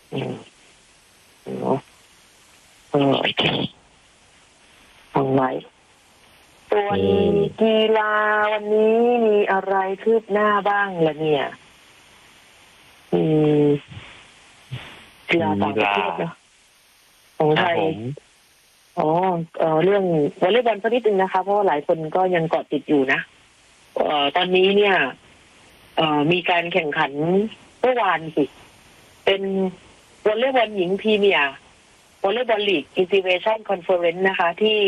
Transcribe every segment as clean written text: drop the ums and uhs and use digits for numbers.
เนาะฟังไว้ส่วนกีฬาวันนี้มีอะไรคืบหน้าบ้างล่ะเนี่ยกีฬาต่างประเทศนะของไทยเรื่องวอลเลย์บอลสักนิดนึงนะคะเพราะว่าหลายคนก็ยังเกาะติดอยู่นะตอนนี้เนี่ยมีการแข่งขันเมื่อวานสิเป็นวอลเลย์บอลหญิงพรีเมียร์วอลเลย์บอลลีกอินทิเวชั่นคอนเฟอเรนซ์นะคะที่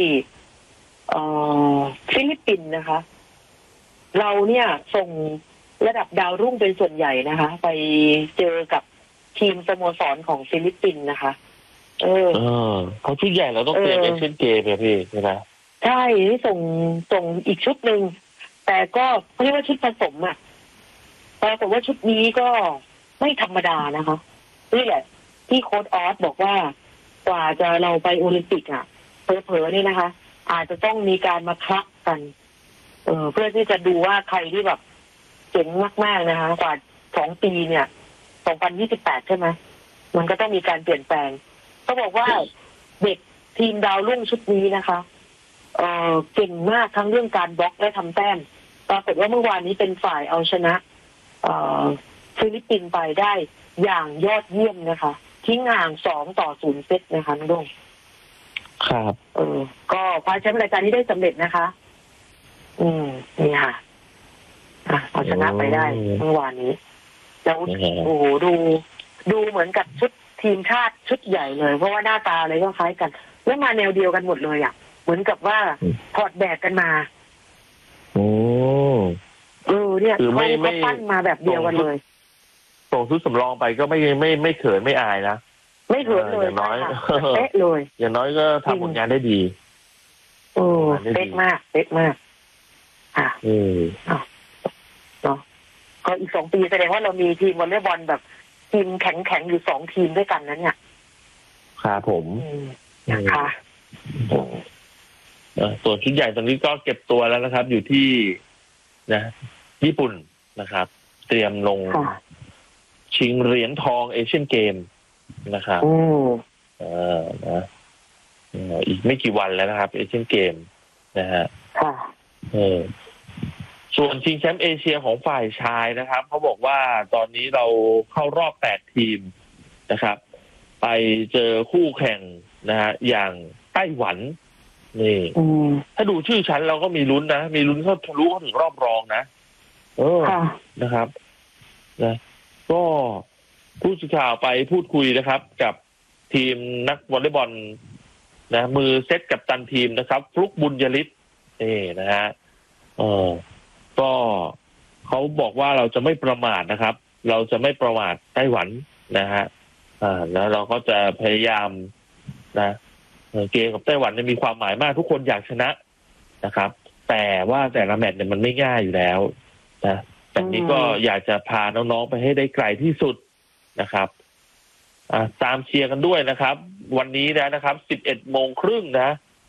ฟิลิปปินส์นะคะเราเนี่ยส่งระดับดาวรุ่งเป็นส่วนใหญ่นะคะไปเจอกับทีมสโมสรของฟิลิปปินส์นะคะเขาชุดใหญ่เราต้องเตรียมเอเชียนเกมเนี่ยพี่ใช่ไหมใช่ส่งอีกชุดหนึ่งแต่ก็เขาเรียกว่าชุดผสมอ่ะปรากฏว่าชุดนี้ก็ไม่ธรรมดานะคะนี่แหละที่โค้ชออสบอกว่ากว่าจะเราไปโอลิมปิกอ่ะเผลอๆนี่นะคะอาจจะต้องมีการมาคลักกันเพื่อที่จะดูว่าใครที่แบบเจ๋งมากๆนะคะกว่า2 ปีเนี่ย2028ใช่ไหมมันก็ต้องมีการเปลี่ยนแปลงเขาบอกว่าเด็กทีมดาวรุ่งชุดนี้นะคะเก่งมากทั้งเรื่องการบล็อกและทำแต้มปรากฏว่าเมื่อวานนี้เป็นฝ่ายเอาชนะฟิลิปปินส์ไปได้อย่างยอดเยี่ยมนะคะทิ้งห่าง2-0 เซตนะคะน้องดงครับก็คว้าแชมป์รายการนี้ได้สำเร็จนะคะนี่ค่ะเอาชนะไปได้เมื่อวานนี้แล้วโอ้โหดูเหมือนกับชุดทีมชาติชุดใหญ่เลยเพราะว่าหน้าตาอะไรก็คล้ายกันแล้วมาแนวเดียวกันหมดเลยอ่ะเหมือนกับว่าถอดแบบกันมาเนี่ยเขาปั้นมาแบบเดียวกันเลยส่งชุดสำรองไปก็ไม่เขินไม่อายนะไม่เขินเลยอย่างน้อยเป๊ะเลยอย่างน้อยก็ทำผลงานได้ดีเป๊ะมากค่ะเนาะก็อีก2 ปีแสดงว่าเรามีทีมวอลเลย์บอลแบบทีมแข็งอยู่2 ทีมด้วยกันนั้นเนี่ยครับผมนะคะส่วนชุดใหญ่ตอนนี้ก็เก็บตัวแล้วนะครับอยู่ที่ญี่ปุ่นนะครับเตรียมลงชิงเหรียญทองเอเชียนเกมนะครับอีกไม่กี่วันแล้วนะครับเอเชียนเกมนะฮะส่วนชิงแชมป์เอเชียของฝ่ายชายนะครับเขาบอกว่าตอนนี้เราเข้ารอบ8 ทีมนะครับไปเจอคู่แข่งนะฮะอย่างไต้หวันนี่ถ้าดูชื่อชั้นเราก็มีลุ้นนะมีลุ้นเข้าทะลุเข้าถึงรอบรองนะนะครับนะก็ผู้สื่อข่าวไปพูดคุยนะครับกับทีมนักวอลเลย์บอลนะมือเซตกับตันทีมนะครับฟลุกบุญยฤทธิ์นี่นะฮะก็เขาบอกว่าเราจะไม่ประมาทนะครับเราจะไม่ประมาทไต้หวันนะฮะแล้วเราก็จะพยายามนะเกมกับไต้หวันมีความหมายมากทุกคนอยากชนะนะครับแต่ว่าแต่ละแมตช์เนี่ยมันไม่ง่ายอยู่แล้วนะแต่นี้ก็อยากจะพาน้องๆไปให้ได้ไกลที่สุดนะครับตามเชียร์กันด้วยนะครับวันนี้นะครับ 11:30 นะ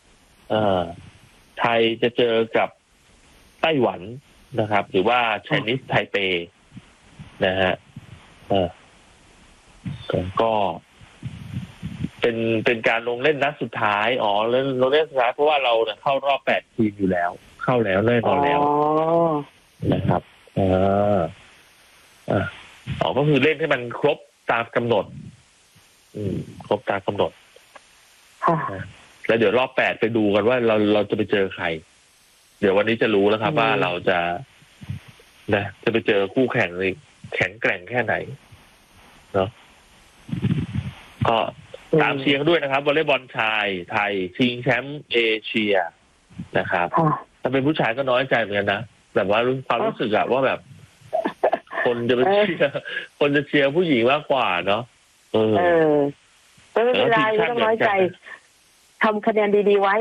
ไทยจะเจอกับไต้หวันนะครับหรือว่าไชนีสไทเปนะฮะก็เป็นการลงเล่นนัดสุดท้ายลงเล่นสุดท้ายเพราะว่าเราเข้ารอบ8 ทีมอยู่แล้วเข้าแล้วแน่นอนแล้วนะครับก็คือเล่นให้มันครบตามกำหนดครบตามกำหนดแล้วเดี๋ยวรอบ8ไปดูกันว่าเราจะไปเจอใครเดี๋ยววันนี้จะรู้แล้วครับว่าเราจะไปเจอคู่แข่งแข็งแกร่งแค่ไหนเนาะก็ตามเชียร์ด้วยนะครับวอลเลย์บอลชายไทยชิงแชมป์เอเชียนะครับถ้าเป็นผู้ชายก็น้อยใจเหมือนกันนะแบบว่าความรู้สึกอะว่าแบบคนจะเชียร์ผู้หญิงมากกว่าเนาะไม่เป็นไรไม่ต้องน้อยใจทำคะแนนดีๆไว้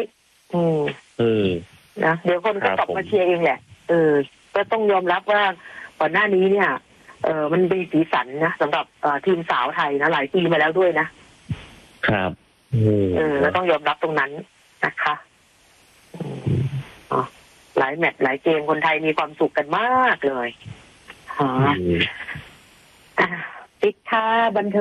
นะเดี๋ยวคนก็กลับมาเชียร์เองแหละก็ต้องยอมรับว่าก่อนหน้านี้เนี่ยมันมีสีสันนะสำหรับทีมสาวไทยนะหลายปีมาแล้วด้วยนะครับแล้วต้องยอมรับตรงนั้นนะคะหลายแมตช์หลายเกมคนไทยมีความสุขกันมากเลยปิดท้ายบันเทิง